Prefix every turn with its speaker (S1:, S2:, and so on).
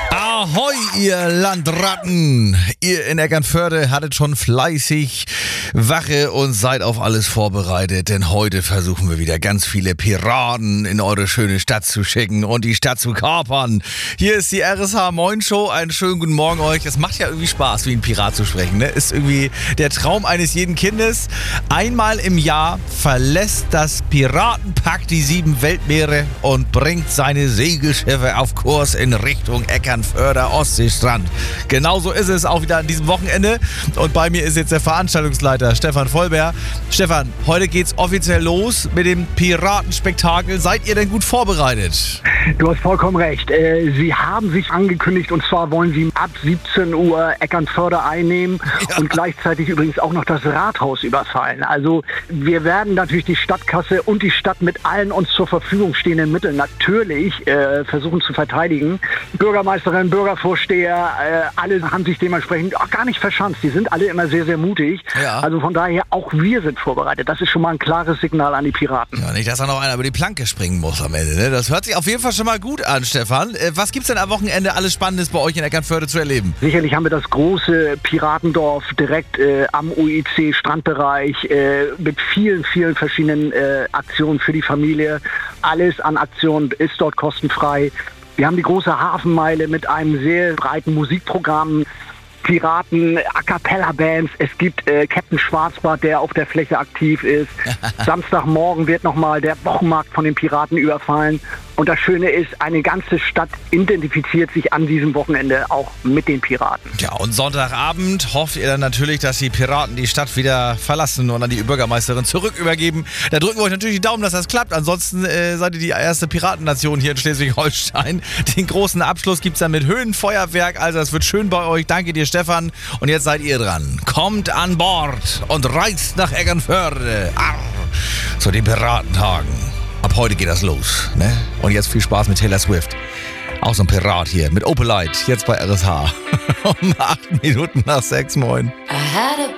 S1: Ahoi, ihr Landratten! Ihr in Eckernförde hattet schon fleißig Wache und seid auf alles vorbereitet, denn heute versuchen wir wieder ganz viele Piraten in eure schöne Stadt zu schicken und die Stadt zu kapern. Hier ist die RSH Moin Show, einen schönen guten Morgen euch. Es macht ja irgendwie Spaß, wie ein Pirat zu sprechen, ne? Ist irgendwie der Traum eines jeden Kindes. Einmal im Jahr verlässt das Piratenpack die 7 Weltmeere und bringt seine Segelschiffe auf Kurs in Richtung Eckernförder Ostseestrand. Genauso ist es auch wieder an diesem Wochenende. Und bei mir ist jetzt der Veranstaltungsleiter Stefan Vollbär. Stefan, heute geht's offiziell los mit dem Piratenspektakel. Seid ihr denn gut vorbereitet?
S2: Du hast vollkommen recht. Sie haben sich angekündigt, und zwar wollen sie ab 17 Uhr Eckernförde einnehmen und gleichzeitig übrigens auch noch das Rathaus überfallen. Also wir werden natürlich die Stadtkasse und die Stadt mit allen uns zur Verfügung stehenden Mitteln natürlich versuchen zu verteidigen. Bürgermeisterin, Bürgervorsteher, alle haben sich dementsprechend auch gar nicht verschanzt. Die sind alle immer sehr, sehr mutig. Ja. Also von daher, auch wir sind vorbereitet. Das ist schon mal ein klares Signal an die Piraten.
S1: Ja, nicht, dass da noch einer über die Planke springen muss am Ende. Ne? Das hört sich auf jeden Fall schon mal gut an, Stefan. Was gibt's denn am Wochenende alles Spannendes bei euch in Eckernförde zu erleben?
S2: Sicherlich haben wir das große Piratendorf direkt am UIC Strandbereich mit vielen, vielen verschiedenen Aktionen für die Familie. Alles an Aktionen ist dort kostenfrei. Wir haben die große Hafenmeile mit einem sehr breiten Musikprogramm. Piraten, A-Cappella-Bands, es gibt Captain Schwarzbart, der auf der Fläche aktiv ist. Samstagmorgen wird nochmal der Wochenmarkt von den Piraten überfallen. Und das Schöne ist, eine ganze Stadt identifiziert sich an diesem Wochenende auch mit den Piraten.
S1: Ja, und Sonntagabend hofft ihr dann natürlich, dass die Piraten die Stadt wieder verlassen und an die Bürgermeisterin zurück übergeben. Da drücken wir euch natürlich die Daumen, dass das klappt. Ansonsten seid ihr die erste Piratennation hier in Schleswig-Holstein. Den großen Abschluss gibt's dann mit Höhenfeuerwerk. Also es wird schön bei euch. Danke dir, Stefan. Und jetzt seid ihr dran. Kommt an Bord und reist nach Eckernförde. Zu den Piratentagen. Ab heute geht das los, ne? Und jetzt viel Spaß mit Taylor Swift. Auch so ein Pirat hier mit Opelite, jetzt bei RSH. Um 8 Minuten nach 6, moin.
S3: I had a